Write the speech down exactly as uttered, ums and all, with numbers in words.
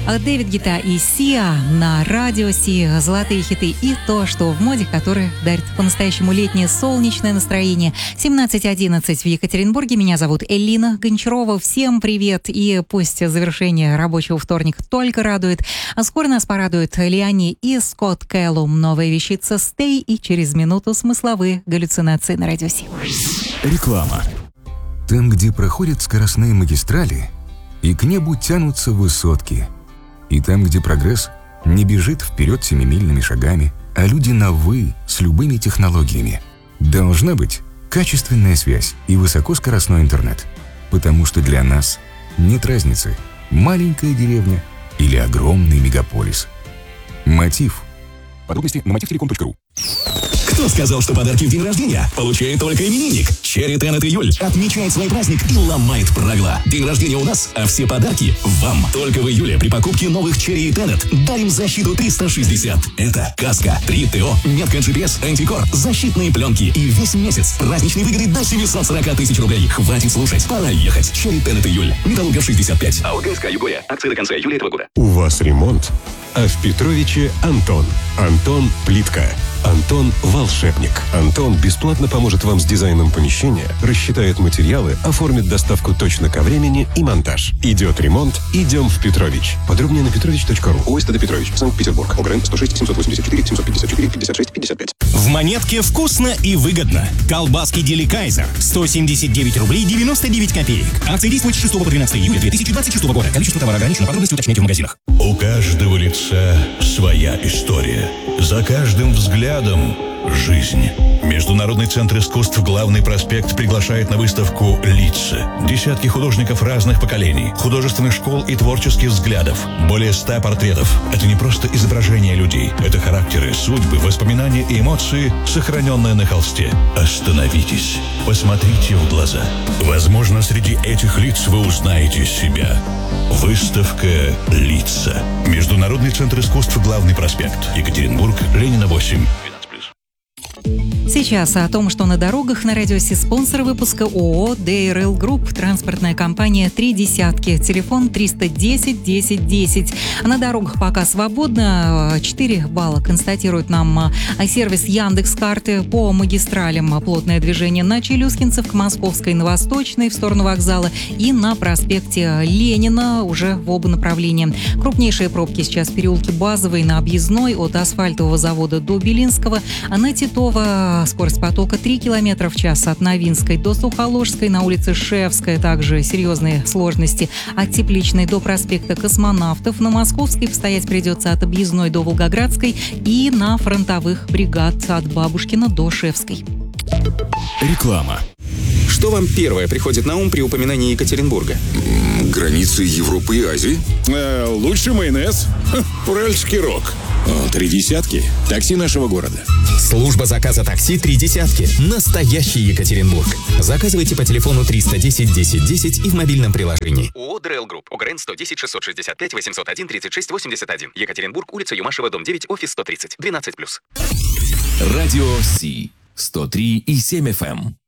Дэвид Гетта и Сиа на радио Си. Золотые хиты и то, что в моде, которые дарит по-настоящему летнее солнечное настроение. семнадцать одиннадцать в Екатеринбурге. Меня зовут Элина Гончарова. Всем привет. И пусть завершение рабочего вторника только радует. А скоро нас порадуют Лиани и Скотт Кэллум. Новая вещица «Stay» и через минуту смысловые галлюцинации на радио Си. Реклама. Там, где проходят скоростные магистрали, и к небу тянутся высотки. И там, где прогресс не бежит вперед семимильными шагами, а люди на «вы» с любыми технологиями. Должна быть качественная связь и высокоскоростной интернет. Потому что для нас нет разницы, маленькая деревня или огромный мегаполис. Мотив. Подробности на мотив телеком точка ру. Кто сказал, что подарки в день рождения получает только именинник? Черри Теннет июль отмечает свой праздник и ломает правила. День рождения у нас, а все подарки вам. Только в июле при покупке новых Черри Теннет дарим защиту триста шестьдесят. Это каска, три ТО, метка джи пи эс, антикор, защитные пленки и весь месяц праздничные выгоды до семьсот сорок тысяч рублей. Хватит слушать, пора ехать. Черри Теннет июль. Металлургов шестьдесят пять. АО ГСК Югория. Акции до конца июля этого года. У вас ремонт? А в Петровиче Антон. Антон Плитка. Антон Волшебник. Антон бесплатно поможет вам с дизайном помещения, рассчитает материалы, оформит доставку точно ко времени и монтаж. Идет ремонт, идем в Петрович. Подробнее на петрович точка ру. ОСТД Петрович, Санкт-Петербург. ОГРН сто шесть семьсот восемьдесят четыре семьсот пятьдесят четыре пятьдесят шесть пятьдесят пять. В Монетке вкусно и выгодно. Колбаски Дели Кайзер сто семьдесят девять рублей девяносто девять копеек. Акция действует с шестого по тринадцатое июля две тысячи двадцать шестого года. Количество товара ограничено. Подробности уточняйте в магазинах. У каждого лица своя история. За каждым взглядом жизнь. Международный центр искусств «Главный проспект» приглашает на выставку «Лица». Десятки художников разных поколений, художественных школ и творческих взглядов. Более ста портретов. Это не просто изображения людей. Это характеры, судьбы, воспоминания и эмоции, сохраненные на холсте. Остановитесь. Посмотрите в глаза. Возможно, среди этих лиц вы узнаете себя. Выставка «Лица». Международный центр искусств «Главный проспект». Екатеринбург, Ленина, восемь. Сейчас о том, что на дорогах на радио Си. Спонсор выпуска ООО ди эр эл Group, транспортная компания «Три десятки». Телефон триста десять десять десять. На дорогах пока свободно. четыре балла констатирует нам сервис Яндекс.Карты. По магистралям плотное движение на Челюскинцев, к Московской, на Восточной, в сторону вокзала и на проспекте Ленина уже в оба направления. Крупнейшие пробки сейчас в переулке Базовой, на Объездной, от асфальтового завода до Белинского, а на Титова скорость потока три километра в час от Новинской до Сухоложской, на улице Шевская также серьезные сложности. От Тепличной до проспекта Космонавтов, на Московской постоять придется от Объездной до Волгоградской и на фронтовых бригад от Бабушкина до Шевской. Реклама. Что вам первое приходит на ум при упоминании Екатеринбурга? Границы Европы и Азии. Э, лучший майонез. Ха, уральский рок. О, три десятки. Такси нашего города. Служба заказа такси «Три десятки». Настоящий Екатеринбург. Заказывайте по телефону триста десять десять десять и в мобильном приложении. ООО ди эр эл Group. ОГРН сто десять шестьсот шестьдесят пять восемьсот один тридцать шесть восемьдесят один. Екатеринбург, улица Юмашева, дом девять, офис сто тридцать. двенадцать плюс. Радио Си. сто три и семь эф эм.